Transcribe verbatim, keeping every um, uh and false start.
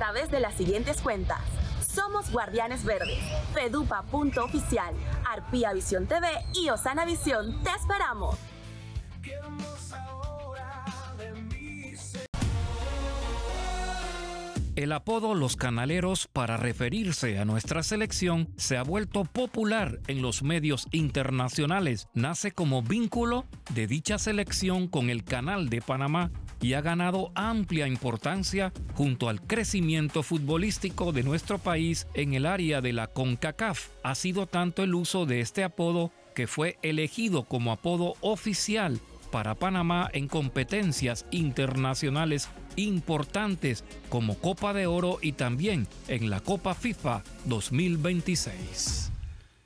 través de las siguientes cuentas. Somos Guardianes Verdes, fedupa punto oficial, Arpía Visión T V y Osana Visión. ¡Te esperamos! El apodo Los Canaleros para referirse a nuestra selección se ha vuelto popular en los medios internacionales. Nace como vínculo de dicha selección con el Canal de Panamá y ha ganado amplia importancia junto al crecimiento futbolístico de nuestro país en el área de la CONCACAF. Ha sido tanto el uso de este apodo que fue elegido como apodo oficial para Panamá en competencias internacionales importantes como Copa de Oro y también en la Copa FIFA dos mil veintiséis.